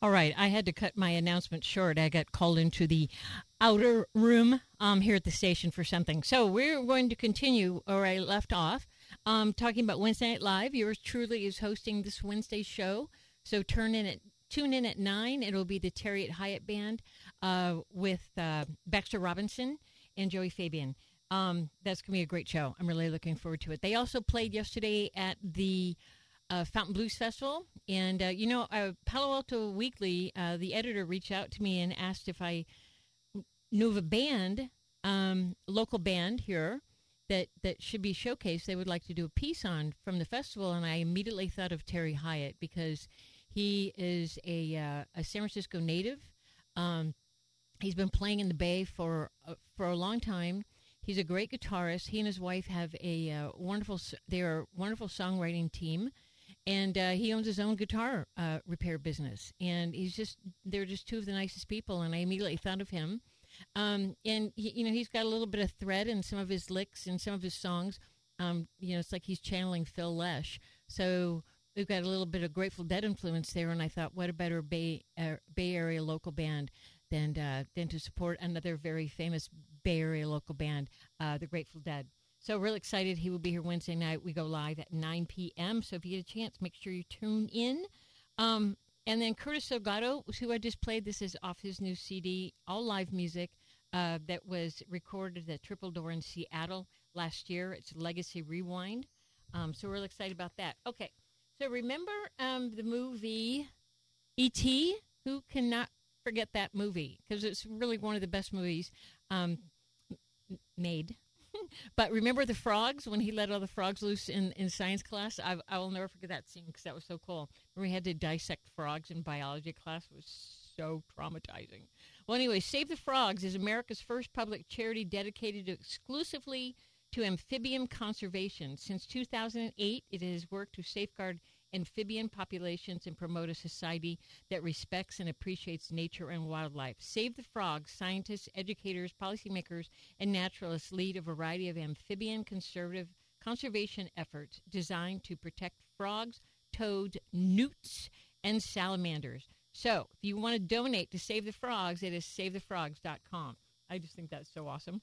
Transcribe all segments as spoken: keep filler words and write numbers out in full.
All right, I had to cut my announcement short. I got called into the outer room um, here at the station for something. So we're going to continue where I left off, um, talking about Wednesday Night Live. Yours truly is hosting this Wednesday show. So turn in at tune in at nine. It'll be the Terry Hyatt Band uh, with uh, Baxter Robinson and Joey Fabian. Um, that's going to be a great show. I'm really looking forward to it. They also played yesterday at the Uh, Fountain Blues Festival, and uh, you know, uh, Palo Alto Weekly, uh, the editor reached out to me and asked if I knew of a band, um, local band here, that, that should be showcased. They would like to do a piece on from the festival, and I immediately thought of Terry Hyatt because he is a uh, a San Francisco native. Um, he's been playing in the Bay for uh, for a long time. He's a great guitarist. He and his wife have a uh, wonderful. They are a wonderful songwriting team. And uh, he owns his own guitar uh, repair business. And he's just, they're just two of the nicest people. And I immediately thought of him. Um, and, he, you know, he's got a little bit of thread in some of his licks and some of his songs. Um, you know, it's like he's channeling Phil Lesh. So we've got a little bit of Grateful Dead influence there. And I thought, what a better Bay, uh, Bay Area local band than, uh, than to support another very famous Bay Area local band, uh, the Grateful Dead. So real excited. He will be here Wednesday night. We go live at nine p.m. So if you get a chance, make sure you tune in. Um, and then Curtis Delgado, who I just played. This is off his new C D, all live music uh, that was recorded at Triple Door in Seattle last year. It's Legacy Rewind. Um, so we're real excited about that. Okay. So remember um, the movie E T? Who cannot forget that movie? Because it's really one of the best movies um, made. But remember the frogs when he let all the frogs loose in, in science class? I, I will never forget that scene because that was so cool. When we had to dissect frogs in biology class, it was so traumatizing. Well, anyway, Save the Frogs is America's first public charity dedicated exclusively to amphibian conservation. Since two thousand eight, it has worked to safeguard amphibian populations and promote a society that respects and appreciates nature and wildlife. Save the Frogs, scientists, educators, policymakers, and naturalists lead a variety of amphibian conservative conservation efforts designed to protect frogs, toads, newts, and salamanders. So if you want to donate to Save the Frogs, it is save the frogs dot com. I just think that's so awesome.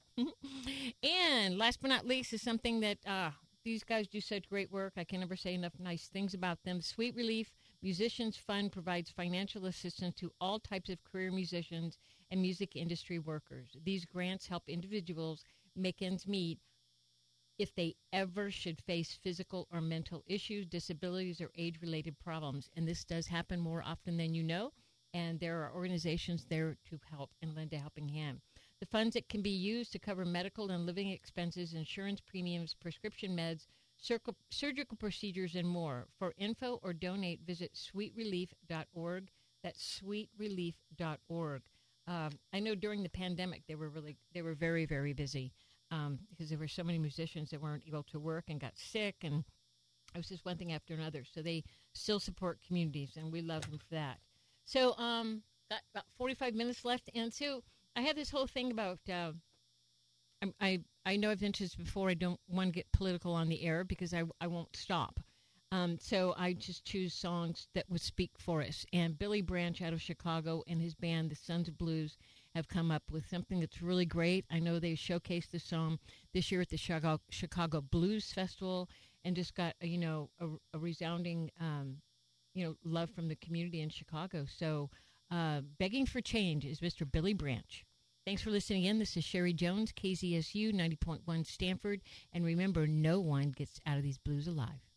And last but not least is something that uh, these guys do such great work. I can never say enough nice things about them. Sweet Relief Musicians Fund provides financial assistance to all types of career musicians and music industry workers. These grants help individuals make ends meet if they ever should face physical or mental issues, disabilities, or age-related problems. And this does happen more often than you know, and there are organizations there to help and lend a helping hand. The funds that can be used to cover medical and living expenses, insurance premiums, prescription meds, circle, surgical procedures, and more. For info or donate, visit sweet relief dot org. That's sweet relief dot org. Um, I know during the pandemic they were really they were very very busy um, because there were so many musicians that weren't able to work and got sick, and it was just one thing after another. So they still support communities, and we love them for that. So um, got about forty-five minutes left, and so I have this whole thing about, uh, I, I I know I've mentioned this before, I don't want to get political on the air because I, I won't stop. Um, so I just choose songs that would speak for us. And Billy Branch out of Chicago and his band, the Sons of Blues, have come up with something that's really great. I know they showcased the song this year at the Chicago, Chicago Blues Festival and just got, you know, a, a resounding, um, you know, love from the community in Chicago. So Uh, begging for change is Mister Billy Branch. Thanks for listening in. This is Sherry Jones, K Z S U ninety point one Stanford. And remember, no one gets out of these blues alive.